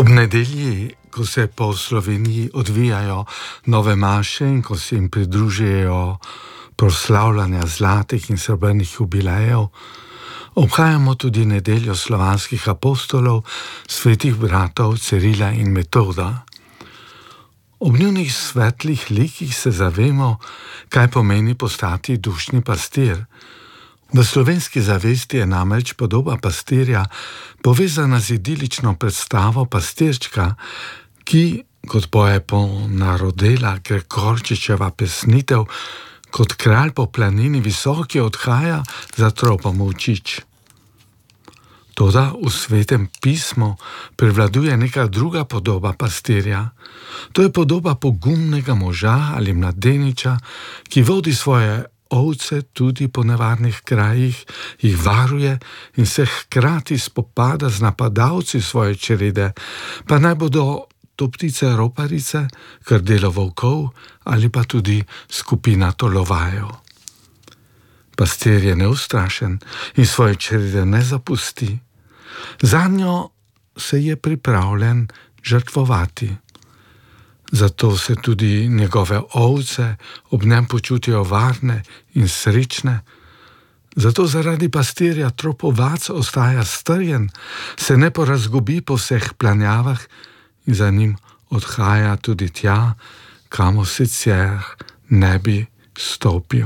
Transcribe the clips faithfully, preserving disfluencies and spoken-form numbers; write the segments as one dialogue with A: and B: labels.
A: Ob nedelji, ko se po Sloveniji odvijajo nove maše in ko se jim pridružujejo proslavljanja zlatih in srebrnih jubilejev, obhajamo tudi nedeljo slovanskih apostolov, svetih bratov Cirila in Metoda. Ob njunih svetlih likih se zavemo, kaj pomeni postati dušni pastir. V slovenski zavesti je namreč podoba pastirja povezana z idilično predstavo pastirčka, ki, kot poje ponarodela Gregorčičeva pesnitev, kot kralj po planini visoki odhaja za tropom Včič. Toda v Svetem pismu prevladuje neka druga podoba pastirja. To je podoba pogumnega moža ali mladeniča, ki vodi svoje ovce tudi po nevarnih krajih, jih varuje in se hkrati spopada z napadalci svoje črede, pa naj bodo to ptice roparice, krdelo volkov ali pa tudi skupina tolovajev. Pastir je neustrašen in svoje črede ne zapusti. Zanjo se je pripravljen žrtvovati. Zato se tudi njegove ovce ob njem počutijo varne in srečne. Zato zaradi pastirja trop ovac ostaja strjen, se ne porazgubi po vseh planjavah in za njim odhaja tudi tja, kamor sicer ne bi stopil.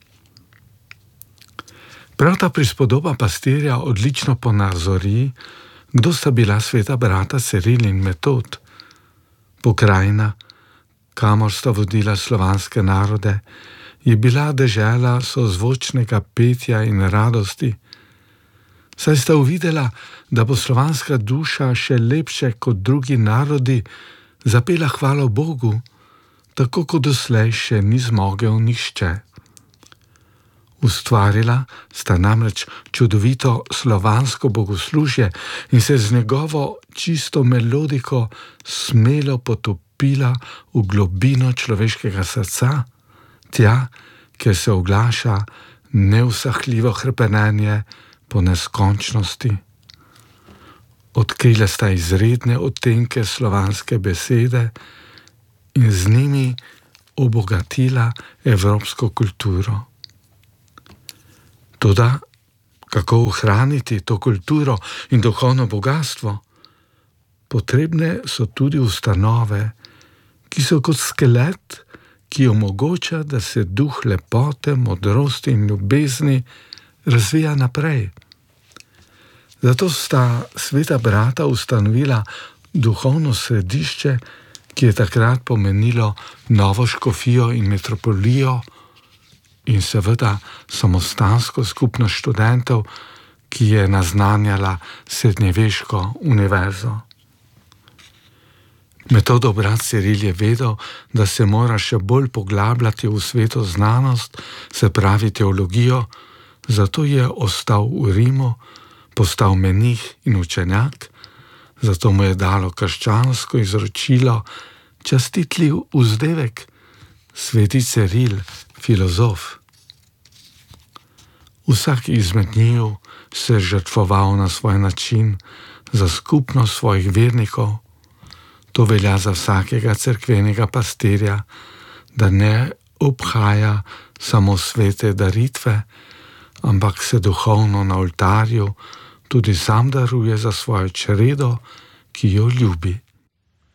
A: Prav ta prispodoba pastirja odlično ponazori, kdo sta bila sveta brata Ciril in Metod. Pokrajina, kamor sta vodila slovanske narode, je bila dežela sozvočnega petja in radosti. Saj sta uvidela, da bo slovanska duša še lepše kot drugi narodi zapela hvalo Bogu, tako kot doslej še ni zmogel nihče. Ustvarila sta namreč čudovito slovansko bogoslužje in se z njegovo čisto melodiko smelo potopila v globino človeškega srca, tja, kjer se oglaša neusahljivo hrepenenje po neskončnosti. Odkrile sta izredne odtenke slovanske besede in z njimi obogatila evropsko kulturo. Toda, kako ohraniti to kulturo in duhovno bogatstvo? Potrebne so tudi ustanove, ki so kot skelet, ki omogoča, da se duh lepote, modrosti in ljubezni razvija naprej. Zato sta sveta brata ustanovila duhovno središče, ki je takrat pomenilo novo škofijo in metropolijo, in seveda samostansko skupnost študentov, ki je naznanjala srednjeveško univerzo. Metodov brat Ciril je vedel, da se mora še bolj poglabljati v sveto znanost, se pravi teologijo, zato je ostal v Rimu, postal menih in učenjak, zato mu je dalo krščansko izročilo častitljiv vzdevek, sveti Ciril, filozof. Vsak izmed njiju se je žrtvoval na svoj način za skupnost svojih vernikov. To velja za vsakega cerkvenega pastirja, da ne obhaja samo svete daritve, ampak se duhovno na oltarju tudi sam daruje za svojo čredo, ki jo ljubi.